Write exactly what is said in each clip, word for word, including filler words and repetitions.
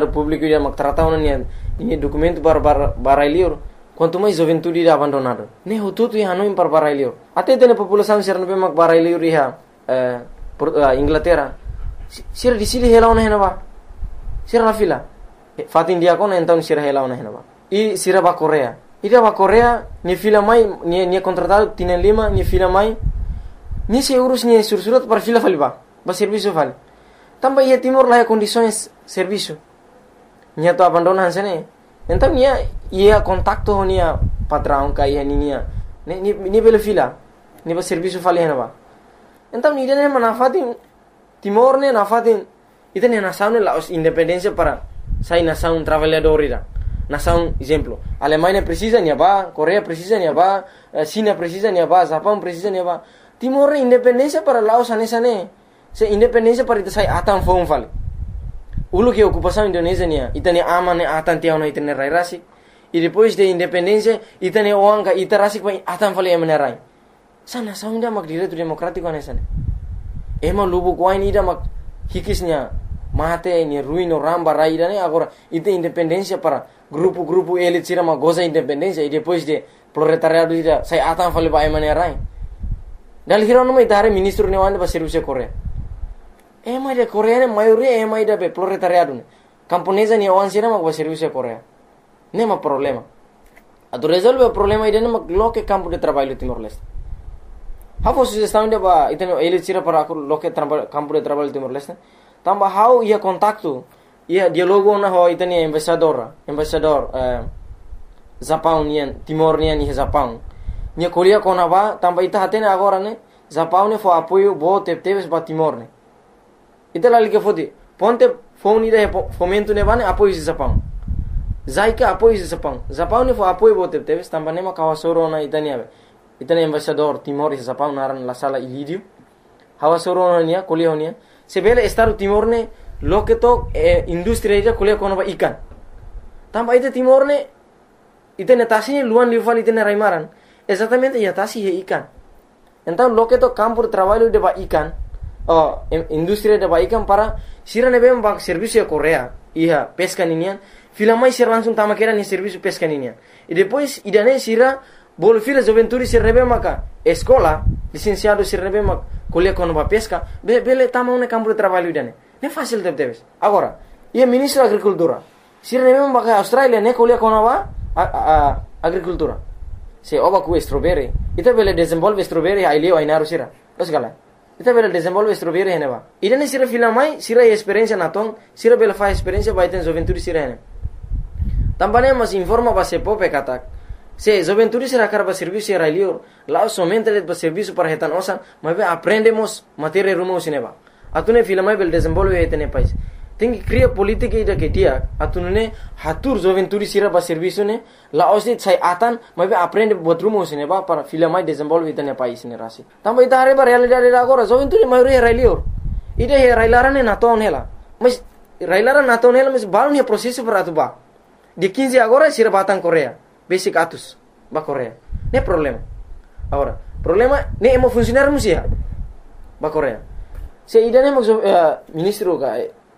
Ministério Público ia mak tratar nia ini documento para baralhar. Quanto mais juventude ia abandonado. Ne hututu ia hanoi para baralhar. Até tem a população ser não mak baralhar ia Inglaterra. Sira di sini helauna henaba. Sira na fila. Fatin dia kona então sira helauna henaba. E sira ba Korea. Ida ba Korea ni fila mai ni ni contratado tienen lima ni fila mai. Ni se urus ni sursurat para fila faliba. Ba serviço vale. Também ia Timor lá condições serviço. Nia to abandonan sene. Então nia ia contacto nia patrão kai nia ni ni ni bela fila. Ni ba serviço fali henaba. Então ni dene manafatin Timor ne nafatin ita ne nação ne la independência para sai nação trabalhadora. Nação exemplo. Alemanha precisa nia ba, Coreia precisa nia ba, China precisa nia ba, Japão precisa nia ba. Timor ne independência para Laos ane sane. Se independência para ita sai atan fong fale. Ulu que ocupação Indonésia nia, ita ne ama ne atan tiao na ita ne rai rasik. E depois de independência ita ne oanga ita rasik pa atan fale emane rai. Sa nação inda mak direito democrático ane sane. Ema lubu kuai ni ida mak hikisnya mate ni ruino ramba rai ida ne agora ita independência para grupo-grupo elit sira mak goza independência e depois de proletariado ida sai atan fale ba emane rai. Dal hiro no mai tare ministro ne wande ba serviço Korea. Ema de Korea ne maioria ema ida be proletariado ne. Camponesa ni awan sira mak ba serviço Korea. Nema problema. Ado resolve o problema ida ne mak loke campo de trabalho Timor-Leste. How sugestão de ba iteno ele tira para aku loke campo de trabalho Timor-Leste. Tamba how ia contacto ia dialogo na ho itani embaixador, embaixador eh, Japão nian Timor nian ni Japão. Nia Korea kona ba tamba ita hatene agora ne Japão ne fo apoio bo tep teves ba Timor ne. Ita lali ke fodi ponte phone ida fomento ne ba ne apoio Japão. Zaika apoio Japão. Japão ne fo apoio bo tep teves tamba ne ma kawasoro na itani ave. Itani embaixador Timor e Japão naran la sala ilidio. Hawa soro nia kuliah nia. Sebele estado Timor ne loketo eh, industria ida kuliah kono ba ikan. Tamba ita Timor ne itane tasi luan lival itane raimaran. Exatamente ia tasi he ikan. Então loketo campo de trabalho de ba ikan. Oh, industria de ba ikan para sira ne bem ba serviço de Coreia. Ia pesca ninian. Fila mais sira langsung tama kera ni serviço pesca ninian. E depois idane sira bolo fila juventude se rebe maka escola licenciado se rebe mak kuliah kono ba pesca be bele tama un campo de trabalho idane ne fácil de teves agora ia ministro da agricultura se rebe maka Australia ne kuliah kono ba agricultura se oba ku strawberry ita bele desenvolve strawberry ai leo ai naru sira os gala ita bele desenvolve strawberry hene ba idane sira fila mai sira experiência na ton sira bele fa experiência ba iten juventude sira hene tambane mas informa ba se pope katak. Se juventude será carba serviço era lior, lá somente ele para serviço para retan osan, mas aprendemos matéria rumo cinema. Atune fila mai bel desenvolve etene país. Tem que criar política ida que dia, atune hatur juventude será para serviço ne, lá osit sai atan, mas aprende buat rumo cinema para fila mai desenvolve etene país ne rasi. Também ita areba realidade agora, juventude maioria era lior. Ida he railaran na ton hela. Mas railaran na ton hela mas balon he processo para atuba. De quinze agora será batang Korea. Basic atus ba Korea. Ne problema. Agora, problema ne emo funcionar musia ba Korea. Se idane mo uh, ministro ka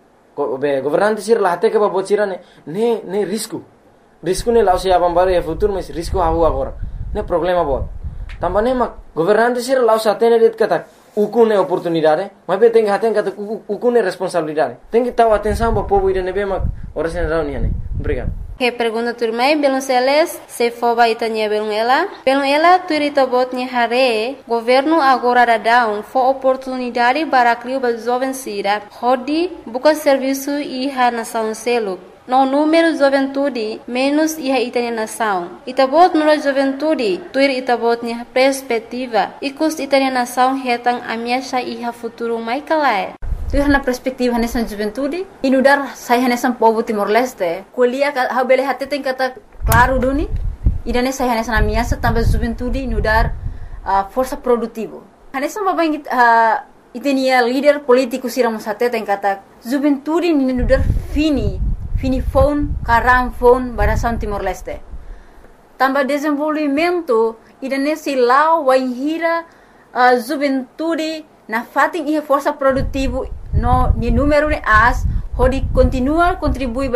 be governante sir la hate ka ba bocira ne ne ne risco. Risco ne lao se abambare e futuro mas risco hawo agora. Ne problema bo. Tambane ma governante sir lao sa tene det kata ukune oportunidade, mas be tem haten kata ukune responsabilidade. Tem que taw atenção ba povo idane be ma ora sen rauni ne. Obrigado. Que pergunta turmai belum seles se foba itanya belum ela belum ela turita botnya hare governo agora da down for oportunidade para criar ba jovem sira hodi buka serviço iha nação selo no número juventude menos iha itanya nação itabot no juventude tuir itabotnya perspectiva ikus itanya nação hetang amiasha iha futuro mai kalai. Tu na perspektiva nessa juventude inudar saya nessa povo Timor-Leste kuliah ha bele hate tem kata claro duni idane saya nessa na minha também juventude inudar uh, força produtivo nessa babang uh, itenia líder político siramos hate tem kata juventude inudar fini fini phone karam phone barasan Timor-Leste também desenvolvimento idane silau waihira uh, juventude na fating iha força produtivo no ni número ne as hodi continua contribui